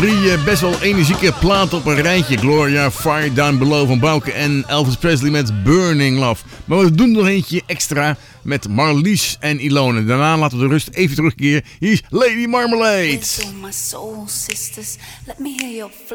3 best wel energieke platen op een rijtje. Gloria, Fire Down Below van Bauke en Elvis Presley met Burning Love. Maar we doen nog eentje extra met Marlies en Ilone. Daarna laten we de rust even terugkeren. Hier is Lady Marmalade.